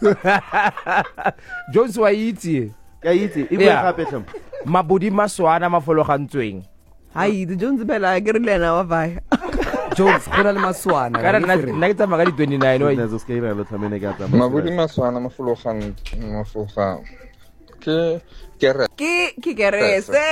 Jones wa itse. Ya itse e bua gape tlhamo. Mabodi maswana mafologantsweng. Hai the Jones bela ke re lena wa vai. Jones gona le maswana Ka nna ke tsamaya ka di 29 wa. Nna ska ira lo tsamene ka tsamaya. Mabodi maswana mafologang ke kere. Ke kerese.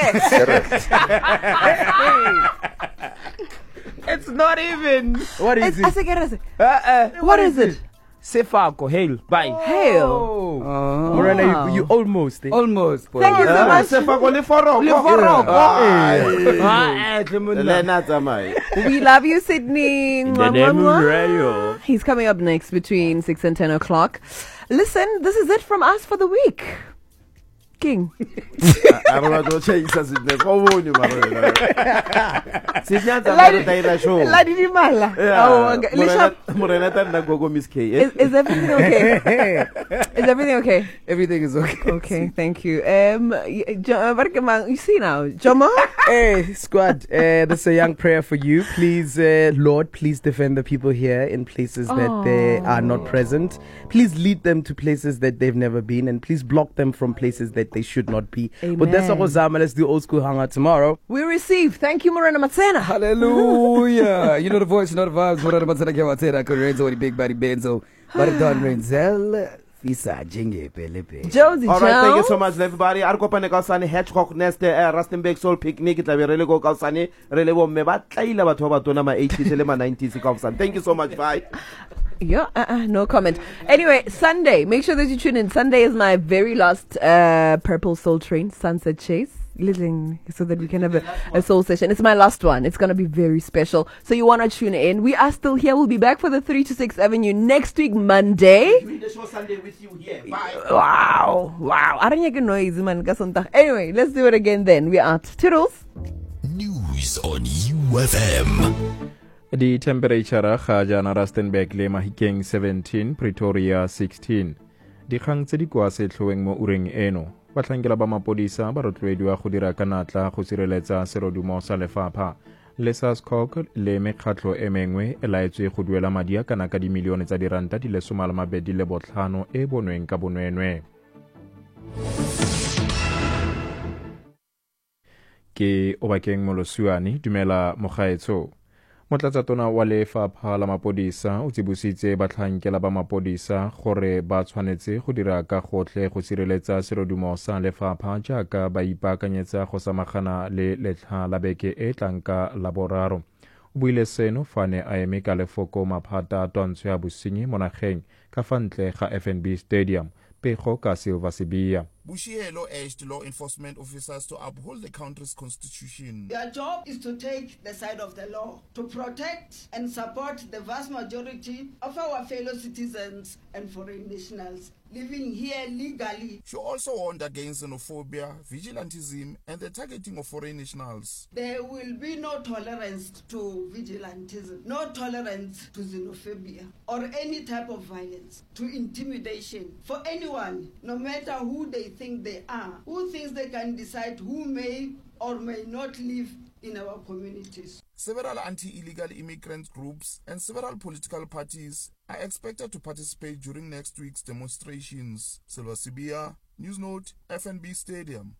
It's not even. What is it? Ase kerese. What is it? Sefako, hail, bye. Hail. Morena, you almost. Almost. Thank you so much. Sefako le foroko. Lena tsamaya. We love you, Sydney. The name of Rayo. He's coming up next between 6 and 10 o'clock. Listen, this is it from us for the week. King. I don't know what you say. Go on, you Marena. Sydney tsamaya taira show. La di mala. Morena tanda go Miss K. Is everything okay? Is everything okay? Everything is okay. Okay, thank you. You see now, Jomo? Hey, squad, this is a young prayer for you. Please, Lord, please defend the people here in places that they are not present. Please lead them to places that they've never been, and please block them from places that they should not be. Amen. But that's all, Zama. Let's do old school hangout tomorrow. We receive. Thank you, Morena Matsena. Hallelujah. You know the voice, you know the vibes. What are the Matsena Kiamatera? Renzo, the big body Benzo. Baridon Renzel. Fisa Jinge Pelepe. Jonesy All right, thank you so Jones. much, everybody. Arko Panekasani, Hedgehog Nest, Rustenburg Soul Picnic, it will really go Kalsani, really won't me, but Taila Batoba Tonama 80s, 90s, Kalsan. Thank you so much, bye. Yeah, no comment. Anyway, Sunday, make sure that you tune in. Sunday is my very last Purple Soul Train Sunset Chase. So that we can have a soul session. It's my last one. It's going to be very special. So you want to tune in. We are still here. We'll be back for the 3 to 6 Avenue next week, Monday. Doing the show Sunday with you here. Bye. Wow. I don't get noisy, man. Anyway, let's do it again then. We are Toodles. News on UFM. Di temperature ga jana Rustenburg le Mahikeng 17, Pretoria 16. Dikgang tse di kwa setlhoeng mo ureng eno. Batlhankela ba mapodisa ba rotloediwa go dira ka natla go sireletsa serodumo sa lefapha. Le SASCOC le mekgatlho e mengwe e laetswe go duela madi a kana ka dimilione tsa diranta di le 25 e bonweng ka bonwenwe. Ke Obakeng Molosuane, dumela mogaetso. Motlatsatona wa lefapha la mapodisa o tsibositse batlhankela ba mapodisa gore ba tshwanetse go dira ka gotlhe go sireletsa serodumo sa lefapha jaaka ba ipaakanyetsa go samagana le letlha la beke e tlang ka Laboraro. O buile seno fa ne a eme ka lefoko maphata a twantsho ya bosenyi mo nageng ka fa ntle ga FNB Stadium. Pego ka Silva Sibia. Bushielo urged law enforcement officers to uphold the country's constitution. Their job is to take the side of the law, to protect and support the vast majority of our fellow citizens and foreign nationals living here legally. She also warned against xenophobia, vigilantism, and the targeting of foreign nationals. There will be no tolerance to vigilantism, no tolerance to xenophobia, or any type of violence, to intimidation for anyone, no matter who they think they are, who thinks they can decide who may or may not live in our communities. Several anti-illegal immigrant groups and several political parties are expected to participate during next week's demonstrations. Silva Sibia, Newsnote, FNB Stadium.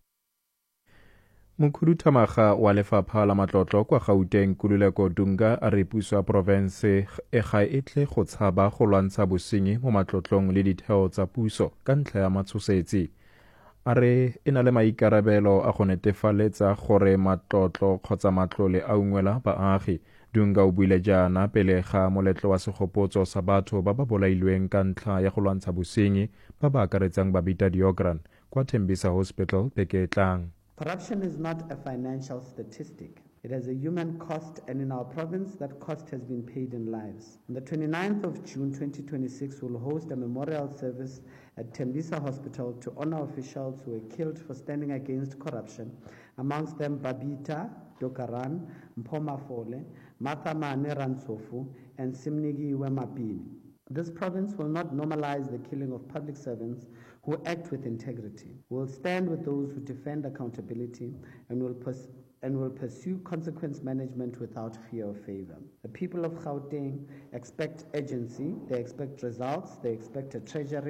Mokhuduthamaga wa lefapha la matlotlo kwa Gauteng Kululeko Dunga a re puso ya province e ga etle go tshaba go lwantsha bosenyi mo matlotlong le ditheo tsa puso ka ntlha ya matshosetsi. A re e na le maikarabelo a go netefaletsa gore matlotlo kgotsa matlole a ungwela baagi. Dunga o buile jaana pele ga moletlo wa segopotso sa batho ba ba bolailweng ka ntlha ya go lwantsha bosenyi ba ba akaretsang Babita Diogran kwa Tembisa Hospital Peketlang. Corruption is not a financial statistic. It has a human cost, and in our province, that cost has been paid in lives. On the 29th of June 2026, we'll host a memorial service at Tembisa Hospital to honor officials who were killed for standing against corruption, amongst them Babita Dokaran, Mpoma Fole, Martha Mane Rantsofu, and Simnigi Mapini. This province will not normalize the killing of public servants who act with integrity. We'll stand with those who defend accountability and will pursue consequence management without fear or favor. The people of Gauteng expect urgency, they expect results, they expect a treasury